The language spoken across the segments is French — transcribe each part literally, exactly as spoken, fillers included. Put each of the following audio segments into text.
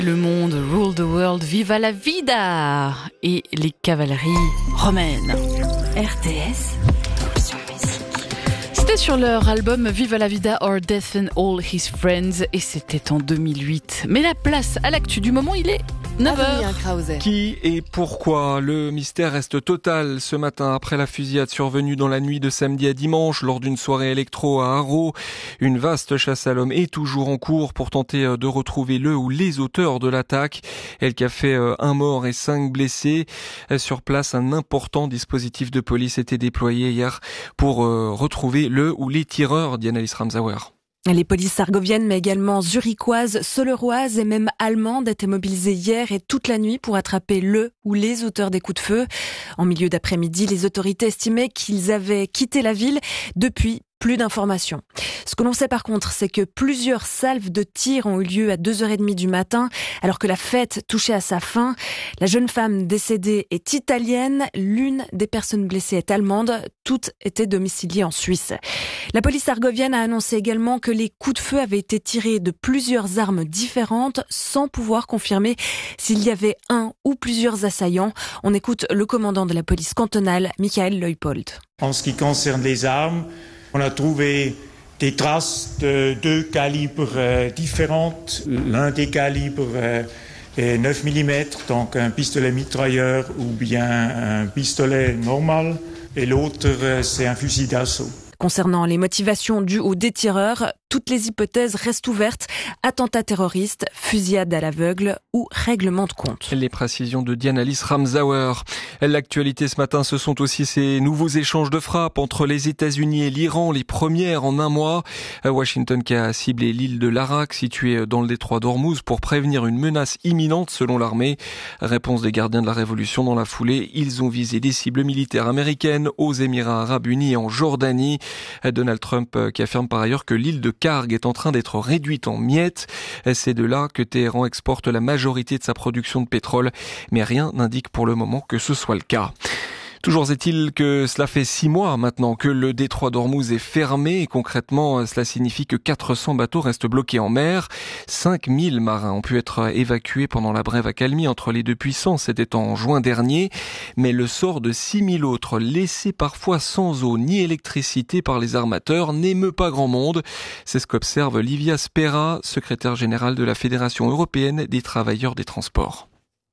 Le monde, rule the world, viva la vida et les cavaleries romaines. R T S, option musique. C'était sur leur album Viva la vida or Death and All His Friends et c'était en deux mille huit. Mais la place à l'actu du moment, il est neuf heures. Qui et pourquoi? Le mystère reste total ce matin après la fusillade survenue dans la nuit de samedi à dimanche lors d'une soirée électro à Haro. Une vaste chasse à l'homme est toujours en cours pour tenter de retrouver le ou les auteurs de l'attaque. Elle qui a fait un mort et cinq blessés. Sur place, un important dispositif de police était déployé hier pour retrouver le ou les tireurs. Diana-Lise Ramsauer. Les polices sargoviennes, mais également zurichoises, soleroises et même allemandes étaient mobilisées hier et toute la nuit pour attraper le ou les auteurs des coups de feu. En milieu d'après-midi, les autorités estimaient qu'ils avaient quitté la ville. Depuis, plus d'informations. Ce que l'on sait par contre, c'est que plusieurs salves de tirs ont eu lieu à deux heures trente du matin, alors que la fête touchait à sa fin. La jeune femme décédée est italienne, l'une des personnes blessées est allemande, toutes étaient domiciliées en Suisse. La police sargovienne a annoncé également que les coups de feu avaient été tirés de plusieurs armes différentes, sans pouvoir confirmer s'il y avait un ou plusieurs assaillants. On écoute le commandant de la police cantonale, Michael Leupold. En ce qui concerne les armes, on a trouvé des traces de deux calibres euh, différents. L'un des calibres euh, est neuf millimètres, donc un pistolet mitrailleur ou bien un pistolet normal. Et l'autre, euh, c'est un fusil d'assaut. Concernant les motivations du ou des tireurs, toutes les hypothèses restent ouvertes. Attentat terroriste, fusillade à l'aveugle ou règlement de compte. Les précisions de Diana-Lise Ramsauer. L'actualité ce matin, ce sont aussi ces nouveaux échanges de frappes entre les États-Unis et l'Iran, les premières en un mois. Washington qui a ciblé l'île de l'Arak, située dans le détroit d'Ormuz, pour prévenir une menace imminente selon l'armée. Réponse des gardiens de la Révolution dans la foulée. Ils ont visé des cibles militaires américaines aux Émirats Arabes Unis et en Jordanie. Donald Trump qui affirme par ailleurs que l'île de Kharg est en train d'être réduite en miettes. C'est de là que Téhéran exporte la majorité de sa production de pétrole, mais rien n'indique pour le moment que ce soit le cas. Toujours est-il que cela fait six mois maintenant que le détroit d'Ormuz est fermé et concrètement cela signifie que quatre cents bateaux restent bloqués en mer. cinq mille marins ont pu être évacués pendant la brève accalmie entre les deux puissances, c'était en juin dernier. Mais le sort de six mille autres laissés parfois sans eau ni électricité par les armateurs n'émeut pas grand monde. C'est ce qu'observe Livia Spera, secrétaire générale de la Fédération européenne des travailleurs des transports.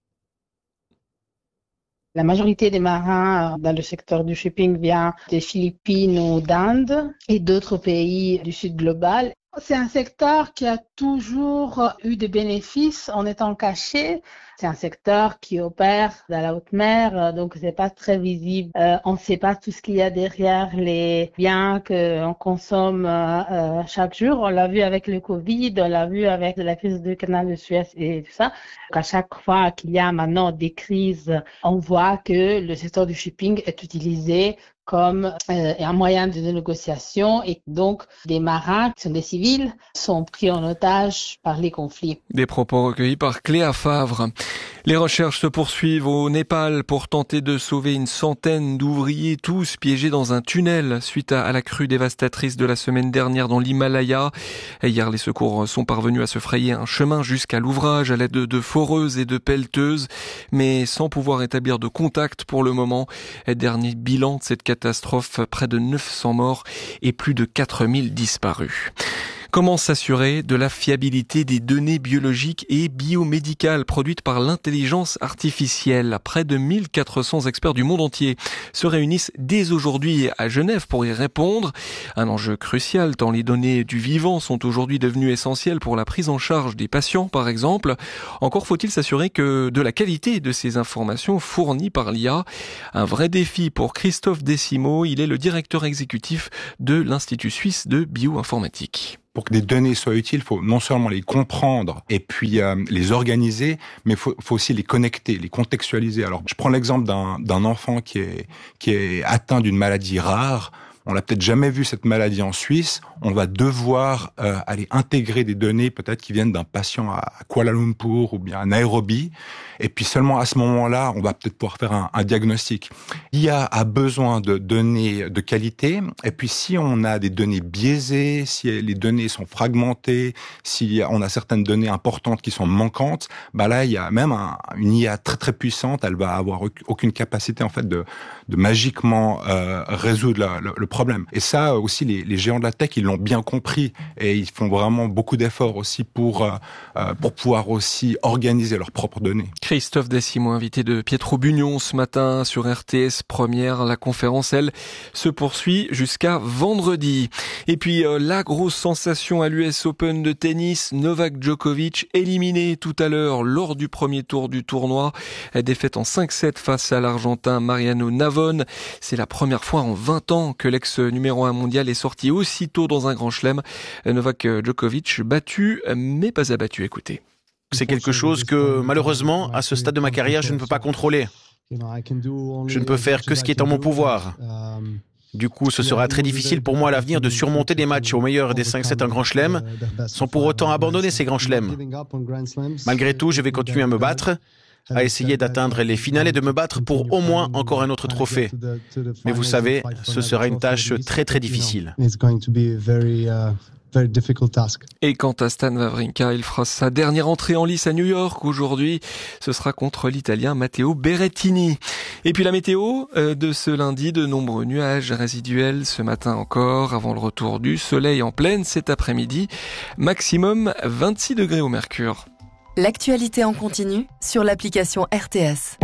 La majorité des marins dans le secteur du shipping vient des Philippines ou d'Inde et d'autres pays du sud global. C'est un secteur qui a toujours eu des bénéfices en étant caché. C'est un secteur qui opère dans la haute mer, donc c'est pas très visible. Euh, on ne sait pas tout ce qu'il y a derrière les biens qu'on consomme euh, chaque jour. On l'a vu avec le Covid, on l'a vu avec la crise du canal de Suez et tout ça. À chaque fois qu'il y a maintenant des crises, on voit que le secteur du shipping est utilisé comme euh, un moyen de négociation et donc des marins qui sont des civils sont pris en otage par les conflits. Des propos recueillis par Cléa Favre. Les recherches se poursuivent au Népal pour tenter de sauver une centaine d'ouvriers, tous piégés dans un tunnel suite à la crue dévastatrice de la semaine dernière dans l'Himalaya. Hier, les secours sont parvenus à se frayer un chemin jusqu'à l'ouvrage à l'aide de foreuses et de pelleteuses, mais sans pouvoir établir de contact pour le moment. Dernier bilan de cette catastrophe, près de neuf cents morts et plus de quatre mille disparus. Comment s'assurer de la fiabilité des données biologiques et biomédicales produites par l'intelligence artificielle? Près de mille quatre cents experts du monde entier se réunissent dès aujourd'hui à Genève pour y répondre. Un enjeu crucial tant les données du vivant sont aujourd'hui devenues essentielles pour la prise en charge des patients par exemple. Encore faut-il s'assurer que de la qualité de ces informations fournies par l'I A. Un vrai défi pour Christophe Décimo, il est le directeur exécutif de l'Institut suisse de bioinformatique. Pour que des données soient utiles, il faut non seulement les comprendre et puis euh, les organiser, mais il faut, faut aussi les connecter, les contextualiser. Alors, je prends l'exemple d'un, d'un enfant qui est, qui est atteint d'une maladie rare. On l'a peut-être jamais vu cette maladie en Suisse. On va devoir euh, aller intégrer des données peut-être qui viennent d'un patient à Kuala Lumpur ou bien à Nairobi. Et puis seulement à ce moment-là, on va peut-être pouvoir faire un, un diagnostic. L'I A a besoin de données de qualité. Et puis si on a des données biaisées, si les données sont fragmentées, si on a certaines données importantes qui sont manquantes, bah là il y a même un, une I A très très puissante. Elle va avoir aucune capacité en fait de, de magiquement euh, résoudre la, le, le problème. Et ça aussi, les, les géants de la tech, ils l'ont bien compris et ils font vraiment beaucoup d'efforts aussi pour euh, pour pouvoir aussi organiser leurs propres données. Christophe Desimon, invité de Pietro Bugnon ce matin sur R T S Première. La conférence, elle, se poursuit jusqu'à vendredi. Et puis euh, la grosse sensation à l'U S Open de tennis, Novak Djokovic éliminé tout à l'heure lors du premier tour du tournoi. Défaite en cinq sept face à l'Argentin Mariano Navone. C'est la première fois en vingt ans que l'ex numéro un mondial est sorti aussitôt dans un grand chelem. Novak Djokovic battu, mais pas abattu. Écoutez. C'est quelque chose que, malheureusement, à ce stade de ma carrière, je ne peux pas contrôler. Je ne peux faire que ce qui est en mon pouvoir. Du coup, ce sera très difficile pour moi à l'avenir de surmonter des matchs au meilleur des cinq sept en Grand Chelem, sans pour autant abandonner ces Grands Chelems. Malgré tout, je vais continuer à me battre, à essayer d'atteindre les finales et de me battre pour au moins encore un autre trophée. Mais vous savez, ce sera une tâche très très difficile. Et quant à Stan Wawrinka, il fera sa dernière entrée en lice à New York aujourd'hui. Ce sera contre l'Italien Matteo Berrettini. Et puis la météo de ce lundi, de nombreux nuages résiduels ce matin encore, avant le retour du soleil en pleine cet après-midi. Maximum vingt-six degrés au mercure. L'actualité en continu sur l'application R T S.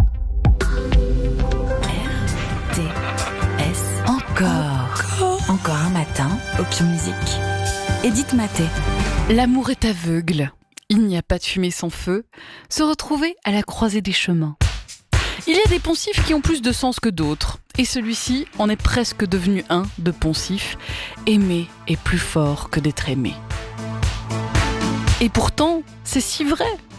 R T S. Encore. Encore un matin, Option Musique. Edith Maté. L'amour est aveugle. Il n'y a pas de fumée sans feu. Se retrouver à la croisée des chemins. Il y a des poncifs qui ont plus de sens que d'autres. Et celui-ci en est presque devenu un de poncif. Aimer est plus fort que d'être aimé. Et pourtant, c'est si vrai.